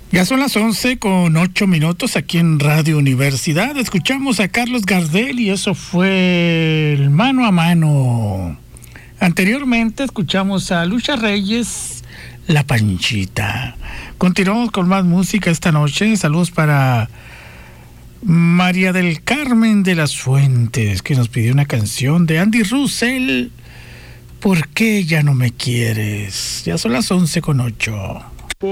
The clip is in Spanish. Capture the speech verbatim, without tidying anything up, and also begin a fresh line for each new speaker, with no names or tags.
Ya son las once con ocho minutos aquí en Radio Universidad. Escuchamos a Carlos Gardel y eso fue el Mano a Mano. Anteriormente escuchamos a Lucha Reyes, La Panchita. Continuamos con más música esta noche. Saludos para María del Carmen de las Fuentes, que nos pidió una canción de Andy Russell, ¿Por qué ya no me quieres? Ya son las once con ocho.